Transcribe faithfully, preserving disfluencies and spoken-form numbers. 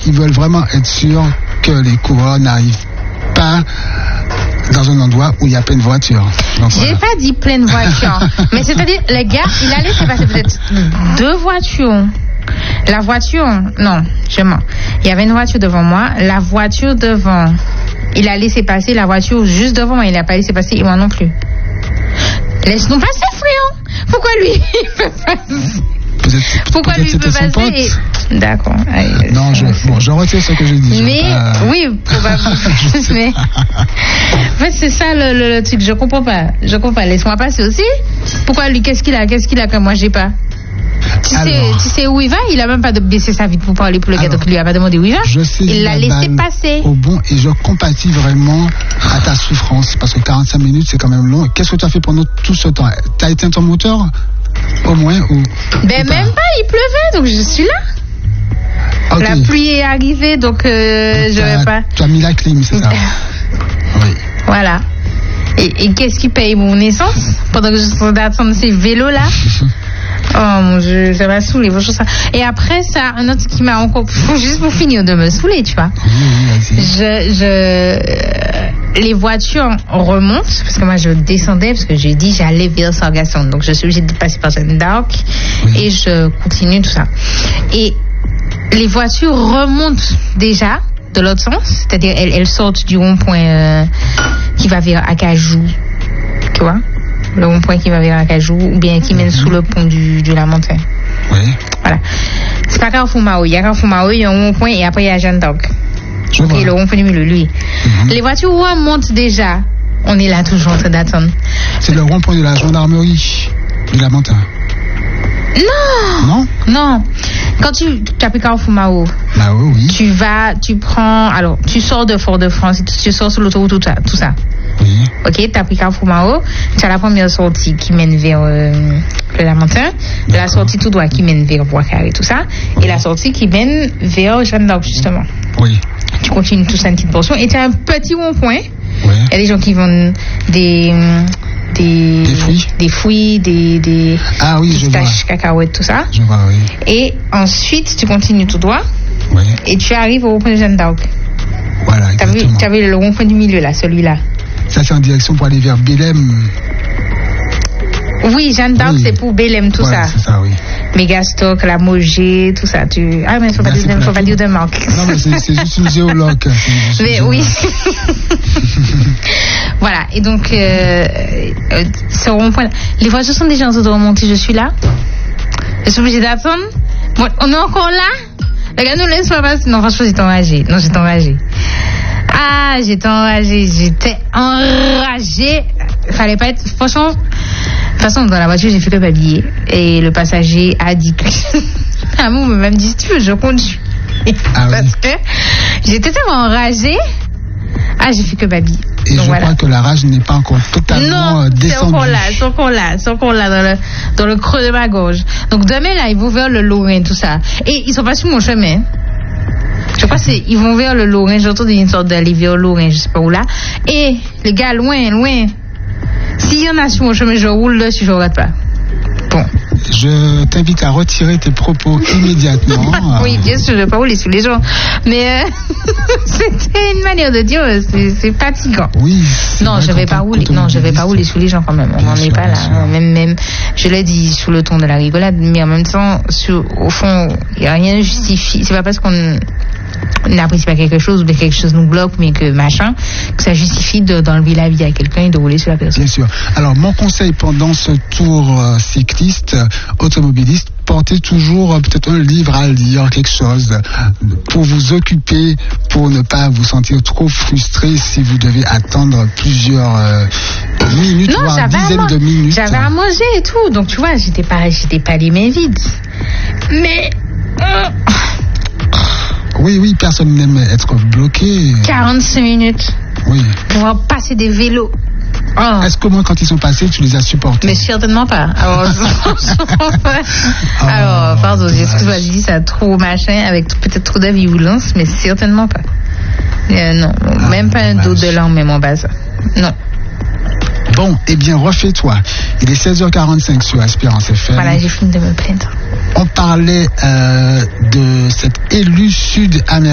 ils veulent vraiment être sûrs que les coureurs n'arrivent pas dans un endroit où il y a plein de voitures. Donc, J'ai voilà. pas dit plein de voitures, mais c'est-à-dire, le gars, il a laissé passer peut-être deux voitures. La voiture, non, je mens. Il y avait une voiture devant moi, la voiture devant, il a laissé passer la voiture juste devant moi, il n'a pas laissé passer, et moi non plus. Laisse-nous passer, frère. Pourquoi lui, il peut passer? Peut-être, Pourquoi peut-être lui il peut c'était son passer pote. et... D'accord. Allez, Non, je, bon, je retire ce que j'ai dit. mais, pas... oui, probablement. mais, en fait, c'est ça le, le, le truc, je comprends pas. Je comprends pas. Laisse-moi passer aussi. Pourquoi lui, qu'est-ce qu'il a, qu'est-ce qu'il a que moi j'ai pas? Tu Alors, sais, tu sais où il va? Il a même pas de baisser sa vie pour parler pour le gars, donc il lui a pas demandé où il va. Je sais, il l'a laissé passer. Au bon, et je compatis vraiment à ta souffrance, parce que quarante-cinq minutes, c'est quand même long. Qu'est-ce que tu as fait pendant tout ce temps? Tu as éteint ton moteur? Au moins, ou, Ben ou même pas, il pleuvait, donc je suis là. Okay. La pluie est arrivée, donc euh, je vais pas. Tu as mis la clim, c'est ça? Oui. Voilà. Et, et qu'est-ce qui paye mon essence pendant que je suis en train d'attendre ces vélos-là? Oh mon Dieu, ça m'a saoulé. Et après, ça, un autre qui m'a encore, juste pour finir de me saouler, tu vois. Oui, oui, vas-y. Je, je, euh, les voitures remontent, parce que moi je descendais, parce que j'ai dit j'allais vers Sargasson. Donc je suis obligée de passer par Jeanne d'Arc, oui. Et je continue tout ça. Et les voitures remontent déjà de l'autre sens, c'est-à-dire elles, elles sortent du rond-point euh, qui va vers Acajou, tu vois, le rond-point qui va vers Acajou, ou bien qui mène mm-hmm. sous le pont du, de la montagne. Oui. Voilà. C'est pas Carrefour Mao. Il y a Carrefour Mao, il y a un rond-point et après il y a Jeanne d'Arc. Ok, le rond-point du milieu, lui. Mm-hmm. Les voitures remontent déjà. On est là toujours en train d'attendre. C'est le rond-point de la gendarmerie de la montagne. Non. Non. Non. Quand tu, tu as pris Carrefour Mao, bah oui, oui. Tu vas, tu prends, alors, tu sors de Fort-de-France, tu sors sur l'autoroute, tout ça, tout ça. Oui. Ok, tu as pris Carrefour Mao, tu as la première sortie qui mène vers euh, le Lamentin, la sortie tout droit qui mène vers Bois-Carré, tout ça, oui. Et la sortie qui mène vers Jeanne d'Arc, justement. Oui. Tu continues tout ça une petite portion et tu as un petit rond-point. Oui. Il y a des gens qui vendent des. Des, des fruits, des fruits, des, des ah oui, pistaches, cacahuètes, tout ça. Je vois, oui. Et ensuite, tu continues tout droit. Oui. Et tu arrives au rond-point de Jeanne d'Arc. Voilà, t'as vu, t'as vu le rond-point du milieu, là, celui-là. Ça, c'est en direction pour aller vers Bélem. Oui, Jeanne d'Arc, oui. C'est pour Bélem, tout voilà, ça. C'est ça, oui. Mégastock, la Mogé, tout ça. Tu... Ah, mais il ne faut pas, dire, faut pas dire de marque. Non, mais c'est, c'est juste une géologue. Juste mais une oui. Voilà. Et donc, euh, euh, ce rond-point. Les voitures sont déjà en train de remonter. Je suis là. Je suis obligée d'attendre. Bon, on est encore là. Le gars nous laisse pas passer. Non, franchement, j'étais enragée. Non, j'étais enragée. Ah, j'étais enragée. J'étais enragée. Fallait pas être. Franchement. De toute façon, dans la voiture, j'ai fait que m'habiller. Et le passager a dit que. Ah, moi, m'a même dit si tu veux, je conduis. Ah, parce oui. que j'étais tellement enragée. Ah, j'ai fait que m'habiller. Et donc, je voilà. crois que la rage n'est pas encore totalement non, descendue. C'est encore là, c'est encore là, c'est encore là dans le, dans le creux de ma gorge. Donc demain là, ils vont vers le Lorrain, tout ça. Et ils sont pas sur mon chemin. Je crois qu'ils vont vers le Lorrain. J'entends une sorte d'aller vers le Lorrain, je sais pas où là. Et les gars, loin, loin. S'il y en a sur mon chemin, je roule dessus, je ne regarde pas. Bon. Je t'invite à retirer tes propos immédiatement. Oui, bien sûr, je ne vais pas rouler sous les gens. Mais euh, c'était une manière de dire, c'est, c'est fatigant. Oui. Non, je ne vais pas rouler. Non, je vais pas rouler sous les gens quand même. On n'en est pas là. Même, même, je l'ai dit sous le ton de la rigolade, mais en même temps, sur, au fond, il n'y a rien de justifié. C'est pas parce qu'on n'apprécie pas quelque chose ou que quelque chose nous bloque, mais que machin, que ça justifie de, d'enlever la vie à quelqu'un et de rouler sur la personne. Bien sûr. Alors, mon conseil pendant ce tour euh, cycliste, euh, automobiliste, portez toujours euh, peut-être un livre à lire, quelque chose euh, pour vous occuper, pour ne pas vous sentir trop frustré si vous devez attendre plusieurs euh, minutes, non, voire dizaines man- de minutes. J'avais à manger et tout, donc tu vois, j'étais pas, j'étais pas les mains vides. Mais... Euh... Oui, oui, personne n'aime être bloqué. quarante-cinq minutes. Oui. Pour passer des vélos. Oh. Est-ce qu'au moins quand ils sont passés, tu les as supportés? Mais certainement pas. Alors, oh, Alors pardon, excuse-moi, je dis ça trop machin, avec peut-être trop de violence, mais certainement pas. Euh, non, ah, même pas un dos de langue, même en bas. Non. Bon, eh bien, refais-toi. Il est seize heures quarante-cinq sur Espérance F M. Voilà, j'ai fini de me plaindre. On parlait euh, de cet élu sud-américain